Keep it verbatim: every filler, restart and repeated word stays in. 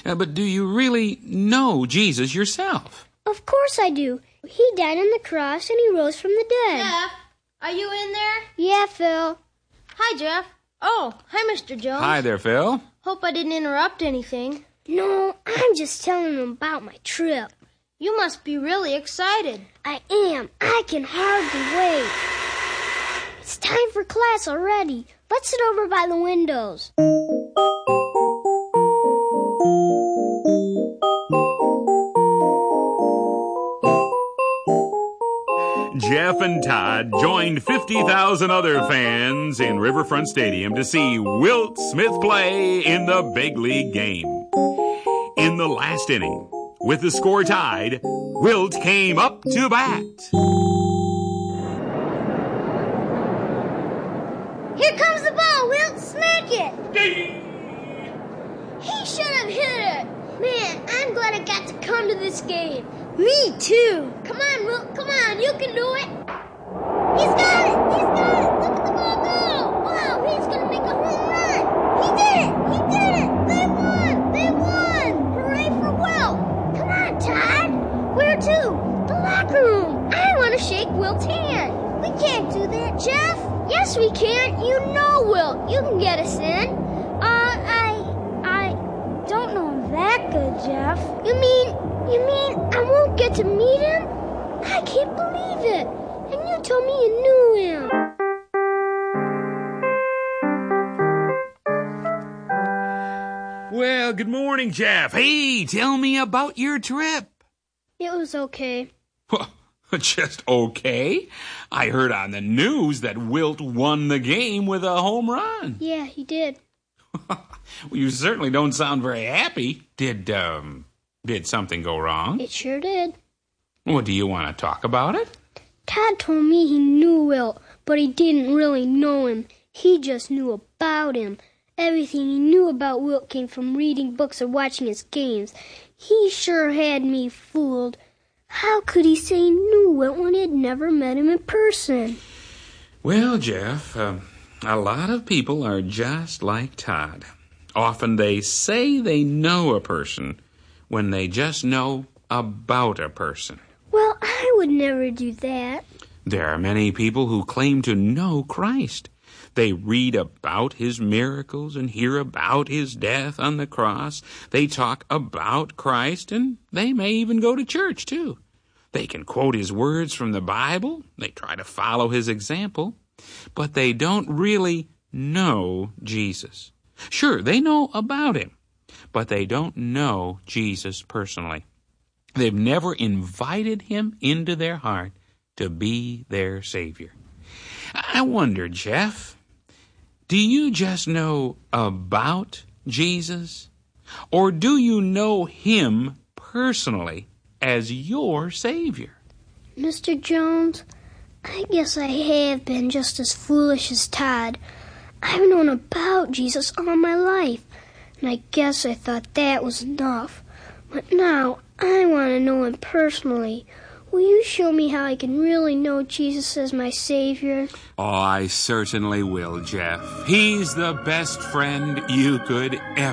Uh, but do you really know Jesus yourself? Of course I do. He died on the cross and he rose from the dead. Jeff, are you in there? Yeah, Phil. Hi, Jeff. Oh, hi, Mister Jones. Hi there, Phil. Hope I didn't interrupt anything. No, I'm just telling him about my trip. You must be really excited. I am. I can hardly wait. It's time for class already. Let's sit over by the windows. Jeff and Todd joined fifty thousand other fans in Riverfront Stadium to see Wilt Smith play in the big league game. In the last inning, with the score tied, Wilt came up to bat. Here comes the ball, Wilt. Smack it. He should have hit it. Man, I'm glad I got to come to this game. Me too. Come on, Wilt. Come on. You can do it. He's got it. He's got it. Look at the ball go. Wow, he's going to make a home run. He did it. He did it. They won. They won. Hooray for Wilt. Come on, Todd. Where to? The locker room. I want to shake Wilt's hand. We can't do that, Jeff. Yes, we can. You know Wilt. You can get us in. Uh, I... I don't know him that good, Jeff. You mean... You mean I won't get to meet him? I can't believe it. And you told me you knew him. Well, good morning, Jeff. Hey, tell me about your trip. It was okay. Just okay? I heard on the news that Wilt won the game with a home run. Yeah, he did. Well, you certainly don't sound very happy. Did, um... Did something go wrong? It sure did. Well, do you want to talk about it? Todd told me he knew Wilt, but he didn't really know him. He just knew about him. Everything he knew about Wilt came from reading books or watching his games. He sure had me fooled. How could he say he knew Wilt when he'd never met him in person? Well, Jeff, uh, a lot of people are just like Todd. Often they say they know a person when they just know about a person. Well, I would never do that. There are many people who claim to know Christ. They read about his miracles and hear about his death on the cross. They talk about Christ, and they may even go to church, too. They can quote his words from the Bible. They try to follow his example. But they don't really know Jesus. Sure, they know about him, but they don't know Jesus personally. They've never invited him into their heart to be their Savior. I wonder, Jeff, do you just know about Jesus, or do you know him personally as your Savior? Mister Jones, I guess I have been just as foolish as Todd. I've known about Jesus all my life, and I guess I thought that was enough. But now I want to know him personally. Will you show me how I can really know Jesus as my Savior? Oh, I certainly will, Jeff. He's the best friend you could ever